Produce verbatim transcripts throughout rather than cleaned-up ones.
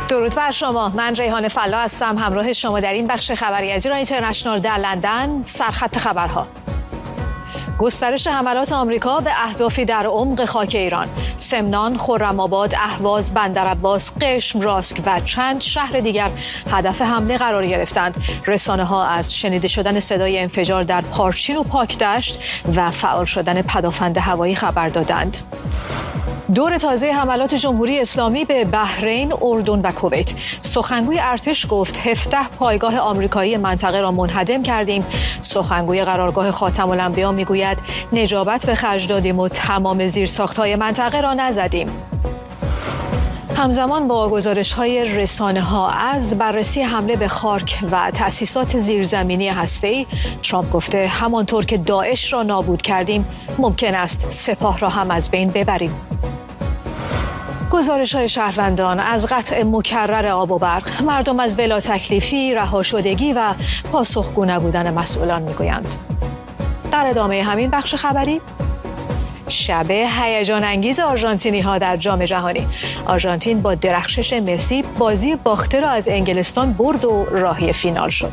درود بر شما. من ریحانه فلا هستم، همراه شما در این بخش خبری از ایران اینترنشنال در لندن. سرخط خبرها: گسترش حملات آمریکا به اهدافی در عمق خاک ایران. سمنان، خرم‌آباد، اهواز، بندرعباس، قشم، راسک و چند شهر دیگر هدف حمله قرار گرفتند. رسانه‌ها از شنیده شدن صدای انفجار در پارچین و پاکدشت و فعال شدن پدافند هوایی خبر دادند. دور تازه حملات جمهوری اسلامی به بحرین، اردن و کویت. سخنگوی ارتش گفت هفده پایگاه آمریکایی منطقه را منهدم کردیم. سخنگوی قرارگاه خاتم الانبیا میگوید نجابت به خرج دادیم و تمام زیرساخت‌های منطقه را نزدیم. همزمان با گزارش‌های رسانه‌ها از بررسی حمله به خارک و تأسیسات زیرزمینی هسته‌ای، ترامپ گفته همانطور که داعش را نابود کردیم ممکن است سپاه را هم از بین ببریم. گزارش‌های شهروندان از قطع مکرر آب و برق، مردم از بلا تکلیفی، رها شدگی و پاسخگو نبودن مسئولان میگویند. در ادامه همین بخش خبری، شب هیجان انگیز آرژانتینی‌ها در جام جهانی. آرژانتین با درخشش مسی بازی باخته را از انگلستان برد و راهی فینال شد.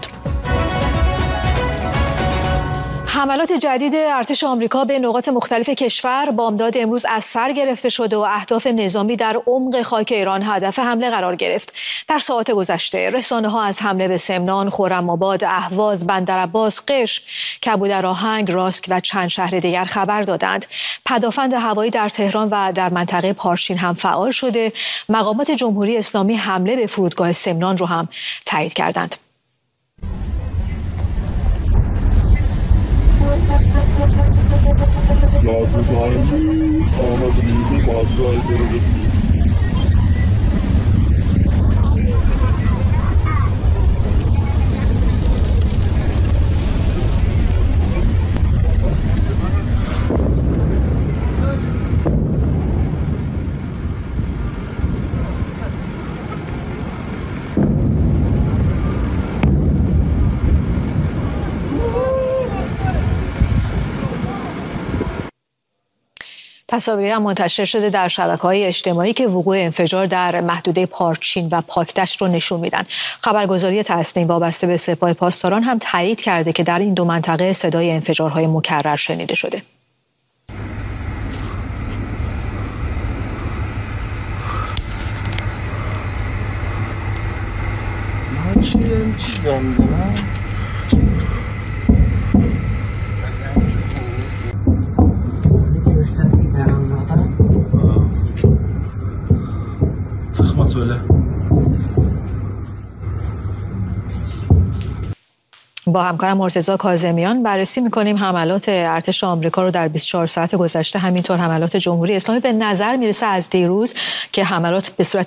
حملات جدید ارتش آمریکا به نقاط مختلف کشور بامداد امروز از سر گرفته شده و اهداف نظامی در عمق خاک ایران هدف حمله قرار گرفت. در ساعات گذشته رسانه‌ها از حمله به سمنان، خرم‌آباد، اهواز، بندرعباس، قشم، کبودرآهنگ، راسک و چند شهر دیگر خبر دادند. پدافند هوایی در تهران و در منطقه پارچین هم فعال شده. مقامات جمهوری اسلامی حمله به فرودگاه سمنان رو هم تایید کردند. تصاویری هم منتشر شده در شبکه‌های اجتماعی که وقوع انفجار در محدوده پارچین و پاکدشت رو نشون میدن. خبرگزاری تسنیم وابسته به سپاه پاسداران هم تایید کرده که در این دو منطقه صدای انفجارهای مکرر شنیده شده. من چی چی دارم میزنم؟ با همکارم مرتضی کاظمیان بررسی می‌کنیم حملات ارتش آمریکا رو در بیست و چهار ساعت گذشته، همینطور حملات جمهوری اسلامی. به نظر میرسه از دیروز که حملات به صورت